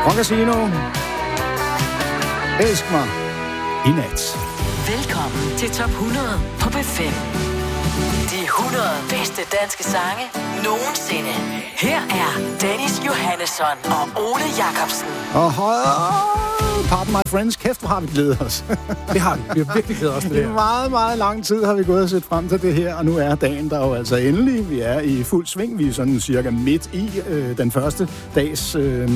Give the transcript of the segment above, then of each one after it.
Rock Casino. Elsk mig i nat. Velkommen til Top 100 på P5. De 100 bedste danske sange nogensinde. Her er Dennis Johannesson og Ole Jacobsen. Pardon my friends, kæft, hvor har vi glædet os. Det har vi. Vi har virkelig glædet os til det her. I meget, meget lang tid har vi gået og set frem til det her, og nu er dagen der jo altså endelig. Vi er i fuld sving. Vi er sådan cirka midt i den første dags,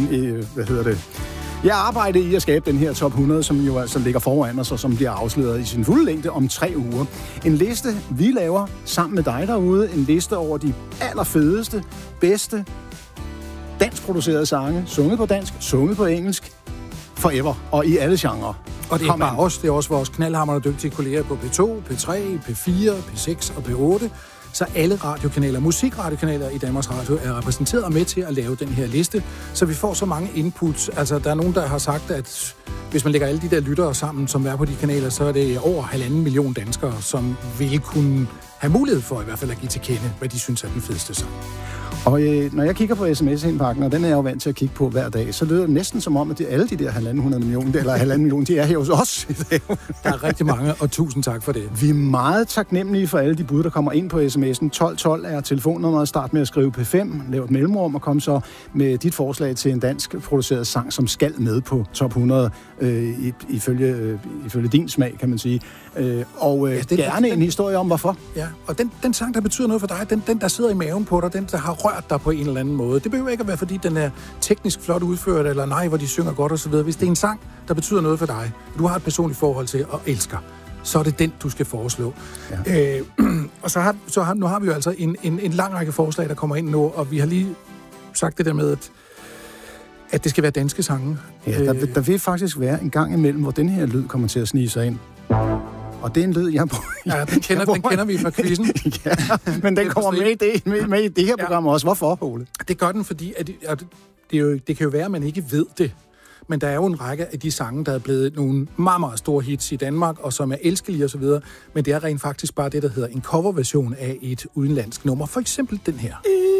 Jeg arbejder i at skabe den her top 100, som jo altså ligger foran os, og som bliver afsløret i sin fulde længde om 3 uger. En liste, vi laver sammen med dig derude. En liste over de allerfedeste, bedste danskproducerede sange. Sunget på dansk, sunget på engelsk. Forever. Og i alle genrer. Og det er bare os. Det er også vores knaldhamrende dygtige kolleger på P2, P3, P4, P6 og P8. Så alle radiokanaler, musikradiokanaler i Danmarks Radio er repræsenteret og med til at lave den her liste, så vi får så mange inputs. Altså, der er nogen, der har sagt, at hvis man lægger alle de der lyttere sammen, som er på de kanaler, så er det over 1,5 million danskere, som vil kunne have mulighed for i hvert fald at give til kende, hvad de synes er den fedeste sang. Og når jeg kigger på sms-indpakken, og den er jeg jo vant til at kigge på hver dag, så lyder det næsten som om, at alle de der 1,5 million, de er her hos os. Der er rigtig mange, og tusind tak for det. Vi er meget taknemmelige for alle de bud, der kommer ind på sms'en. 1212 er telefonnummeret. Start med at skrive P5, lav et mellemrum, og kom så med dit forslag til en dansk produceret sang, som skal med på top 100, ifølge din smag, kan man sige. Gerne en historie om, hvorfor. Ja, og den sang, der betyder noget for dig, den der sidder i maven på dig, den, der har rørt dig på en eller anden måde. Det behøver ikke at være, fordi den er teknisk flot udført, eller nej, hvor de synger godt osv. Hvis det er en sang, der betyder noget for dig, du har et personligt forhold til og elsker, så er det den, du skal foreslå. Ja. Og nu har vi jo altså en lang række forslag, der kommer ind nu, og vi har lige sagt det der med, at det skal være danske sange. Ja, der vil faktisk være en gang imellem, hvor den her lyd kommer til at snige sig ind. Og det er en lyd, jeg bruger. Ja, den kender vi fra quizzen. Ja, men den kommer med i det her program også. Hvorfor, Ole? Det gør den, fordi det kan jo være, at man ikke ved det. Men der er jo en række af de sange, der er blevet nogle meget, meget store hits i Danmark, og som er elskelige osv. Men det er rent faktisk bare det, der hedder en coverversion af et udenlandsk nummer. For eksempel den her.